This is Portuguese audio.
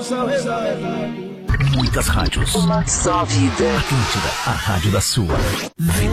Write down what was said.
Muitas rádios. Uma só vida. Atlântida, a rádio da sua vida.